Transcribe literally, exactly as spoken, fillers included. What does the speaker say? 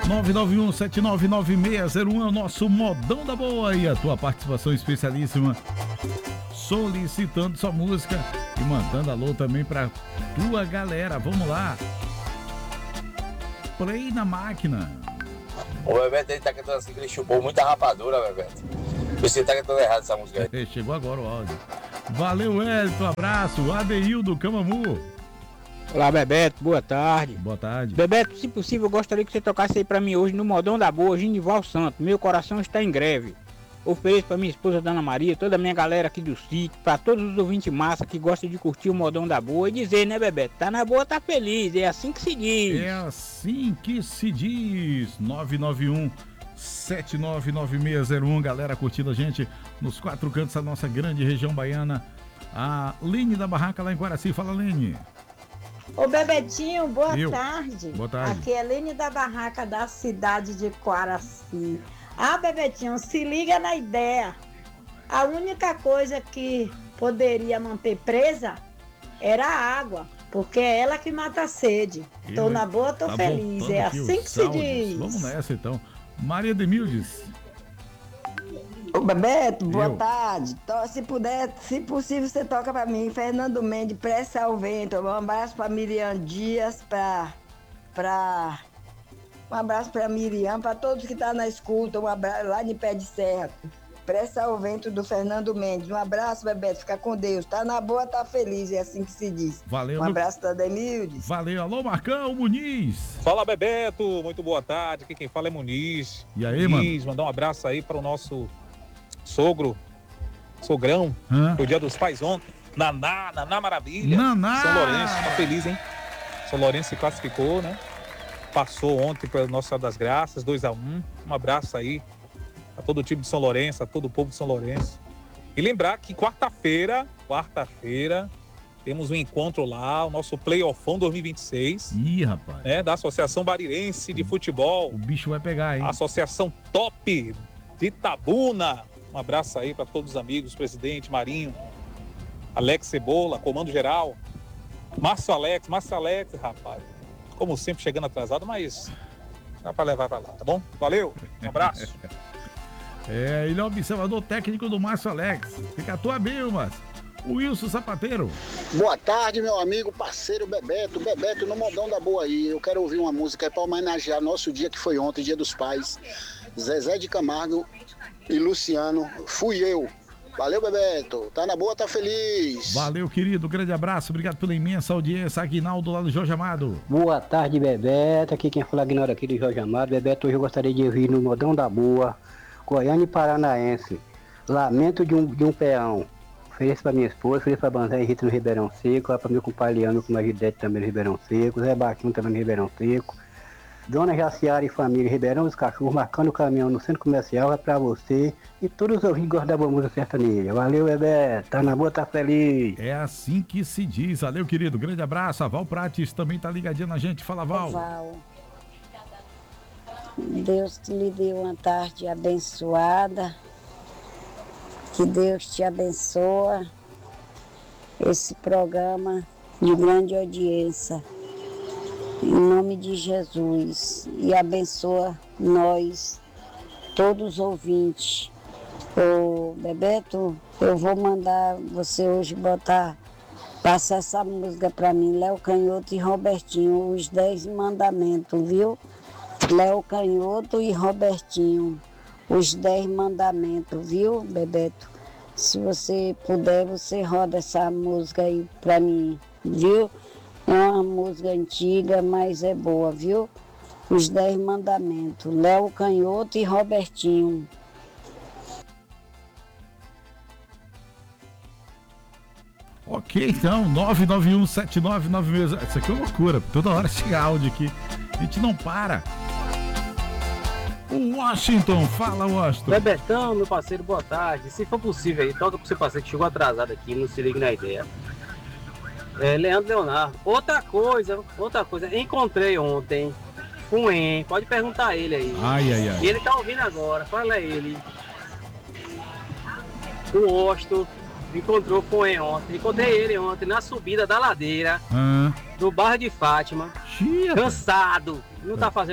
nove nove um sete nove nove seis zero um é o nosso modão da boa e a tua participação especialíssima, solicitando sua música e mandando alô também pra tua galera. Vamos lá. Play na máquina. O Bebeto ele tá cantando assim que ele chupou muita rapadura, Bebeto. Você tá cantando errado essa música aí. Chegou agora o áudio. Valeu, Elton, abraço. Adeildo Camamu. Olá, Bebeto, boa tarde. Boa tarde. Bebeto, se possível, eu gostaria que você tocasse aí pra mim hoje no Modão da Boa, Genival Santo. Meu coração está em greve. Ofereço pra minha esposa, Dona Maria, toda a minha galera aqui do sítio, pra todos os ouvintes massa que gostam de curtir o Modão da Boa e dizer, né, Bebeto? Tá na boa, tá feliz, é assim que se diz. É assim que se diz. nove nove um sete nove nove seis zero um, galera curtindo a gente nos quatro cantos da nossa grande região baiana. A Lene da Barraca lá em Guaraci. Fala, Lene. Ô Bebetinho, boa Eu. tarde. Boa tarde. Aqui é Lene da Barraca da cidade de Guaraci. Ah, Bebetinho, se liga na ideia. A única coisa que poderia manter presa era a água, porque é ela que mata a sede. Tô Eu, na boa, tô tá feliz. voltando É aqui assim os que se áudios. diz. Vamos nessa então. Maria Demildes. Ô Bebeto, boa Eu. tarde. To- Se puder, se possível, você toca pra mim. Fernando Mendes, Pressa ao Vento. Um abraço pra Miriam Dias, pra. pra... Um abraço pra Miriam, pra todos que tá na escuta. Um abraço lá de Pé de Serra. Pressa ao Vento do Fernando Mendes. Um abraço, Bebeto. Fica com Deus. Tá na boa, tá feliz. É assim que se diz. Valeu, Um meu- abraço da Demildes. Valeu, alô Marcão Muniz. Fala, Bebeto, muito boa tarde. Aqui quem fala é Muniz. E aí, Muniz, mandar um abraço aí para o nosso sogro, sogrão, Hã? foi o dia dos pais ontem. Naná, Naná Maravilha. Naná! São Lourenço, tá feliz, hein? São Lourenço se classificou, né? Passou ontem para Nossa Senhora das Graças, dois a um. Um abraço aí a todo o time de São Lourenço, a todo o povo de São Lourenço. E lembrar que quarta-feira, quarta-feira, temos um encontro lá, o nosso Playoffão dois mil e vinte e seis. Ih, rapaz. Né, da Associação Barirense de Futebol. O bicho vai pegar, hein? Associação Top de Itabuna. Um abraço aí para todos os amigos, presidente Marinho, Alex Cebola, comando geral, Márcio Alex, Márcio Alex, rapaz. Como sempre, chegando atrasado, mas dá para levar para lá, tá bom? Valeu, um abraço. É, ele é o observador técnico do Márcio Alex. Fica a tua bem, Márcio. O Wilson Sapateiro. Boa tarde, meu amigo, parceiro Bebeto. Bebeto no Modão da Boa aí. Eu quero ouvir uma música para homenagear nosso dia que foi ontem, Dia dos Pais. Zezé de Camargo e Luciano. Fui eu. Valeu, Bebeto. Tá na boa, tá feliz. Valeu, querido. Grande abraço. Obrigado pela imensa audiência. Aguinaldo lá do Jorge Amado. Boa tarde, Bebeto. Aqui quem fala Aguinaldo aqui do Jorge Amado. Bebeto, hoje eu gostaria de ouvir no Modão da Boa, Goiânia e Paranaense. Lamento de um, de um peão. Ofereço pra minha esposa, ofereço pra Banzé e Rita no Ribeirão Seco, lá pra meu compadre Leandro com a Gidete também no Ribeirão Seco, Zé Baquinho também no Ribeirão Seco, Dona Jaciara e família Ribeirão dos Cachorros, marcando o caminhão no centro comercial, é pra você e todos os ouvintes gostam da boa música sertaneja. Valeu, Bebeto, tá na boa, tá feliz. É assim que se diz. Valeu, querido. Grande abraço. A Val Prates também tá ligadinha na gente. Fala, Val. Val, Deus te lhe deu uma tarde abençoada. Que Deus te abençoe esse programa de grande audiência. Em nome de Jesus. E abençoa nós, todos os ouvintes. Ô, Bebeto, eu vou mandar você hoje botar, passar essa música para mim, Léo Canhoto e Robertinho, os dez mandamentos, viu? Léo Canhoto e Robertinho. Os dez mandamentos, viu, Bebeto? Se você puder, você roda essa música aí pra mim, viu? É uma música antiga, mas é boa, viu? Os dez mandamentos, Léo Canhoto e Robertinho. Ok, então, nove nove um sete nove nove seis. Isso aqui é uma loucura. Toda hora chega áudio aqui. A gente não para. Washington, fala, Washington. Bebetão, meu parceiro, boa tarde. Se for possível aí, toca pro seu parceiro que chegou atrasado aqui, não se liga na ideia. É, Leandro Leonardo. Outra coisa, outra coisa, encontrei ontem com em, pode perguntar a ele aí. Ai, ai, ai. E ele tá ouvindo agora, fala a ele. O Washington encontrou com em ontem, encontrei ele ontem na subida da ladeira Ah. do bairro de Fátima, Chia, cansado, não tá fazendo